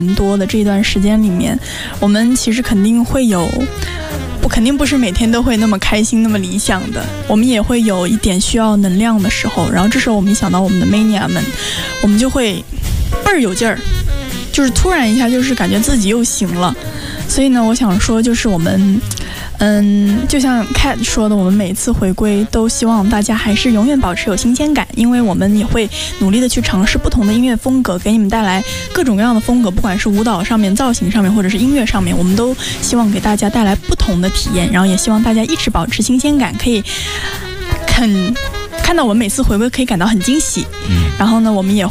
多的这一段时间里面，我们其实肯定会有，肯定不是每天都会那么开心那么理想的，我们也会有一点需要能量的时候，然后这时候我们想到我们的 mania 们，我们就会倍儿有劲儿，就是突然一下就是感觉自己又行了。所以呢，我想说就是我们就像 Cat 说的，我们每次回归都希望大家还是永远保持有新鲜感，因为我们也会努力的去尝试不同的音乐风格，给你们带来各种各样的风格，不管是舞蹈上面、造型上面，或者是音乐上面，我们都希望给大家带来不同的体验，然后也希望大家一直保持新鲜感，可以看到我们每次回归可以感到很惊喜。然后呢，我们也